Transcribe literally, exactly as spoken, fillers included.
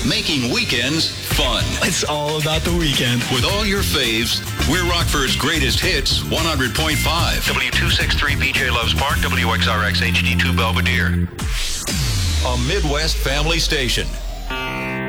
making weekends fun. It's all about the weekend. With all your faves, we're Rockford's greatest hits, one hundred point five. W two sixty-three B J Loves Park, W X R X H D two Belvedere. A Midwest family station.